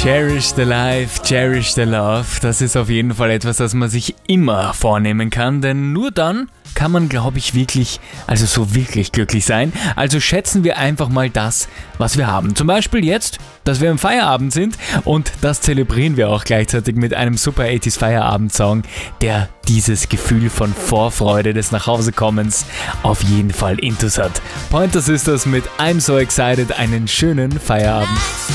Cherish the life, cherish the love. Das ist auf jeden Fall etwas, das man sich immer vornehmen kann, denn nur dann kann man, glaube ich, wirklich glücklich sein. Also schätzen wir einfach mal das, was wir haben. Zum Beispiel jetzt, dass wir im Feierabend sind, und das zelebrieren wir auch gleichzeitig mit einem super 80s Feierabend-Song, der dieses Gefühl von Vorfreude des Nachhausekommens auf jeden Fall intus hat. Pointer Sisters mit I'm So Excited, einen schönen Feierabend.